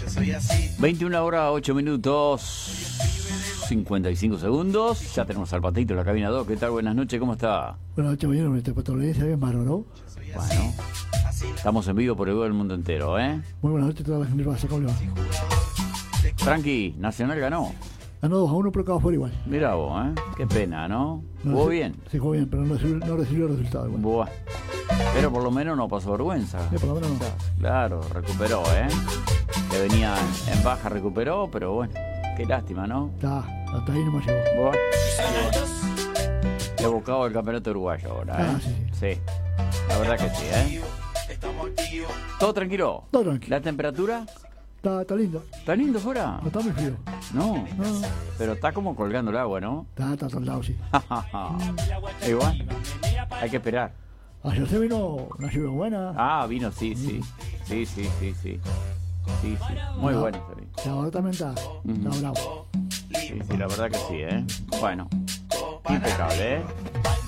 21 horas, 8 minutos, 55 segundos. Ya tenemos al Patito en la cabina 2. ¿Qué tal? Buenas noches, ¿cómo está? Buenas noches, mañana, te patología bien bárbaro, ¿no? Bueno, estamos en vivo por el mundo entero, ¿eh? Muy buenas noches a toda la gente de ¿cómo le va? Tranqui, Nacional ganó. Ganó 2-1, pero acabó fuera igual. Mirá vos, ¿eh? Qué pena, ¿no? ¿Jugó bien? Sí, jugó bien, pero no recibió el resultado igual. Buah. Pero por lo menos no pasó vergüenza. Sí, por lo menos no. Claro, recuperó, ¿eh? Que venía en baja, recuperó, pero bueno, qué lástima, ¿no? Hasta ahí nomás llegó. Buah. Evocado el campeonato uruguayo ahora, ¿eh? Sí. La verdad que sí, ¿eh? ¿Todo tranquilo? Todo tranquilo. ¿La temperatura? Está lindo. ¿Está lindo fuera? No está muy frío. No, No. pero está como colgando el agua, ¿no? Está soldado, sí. Igual, hay que esperar. Ayer se vino una lluvia buena. Ah, vino, sí. Sí. Muy bueno se vino. Y ahora también está bravo. Sí, la verdad que sí, ¿eh? Bueno, impecable, ¿eh?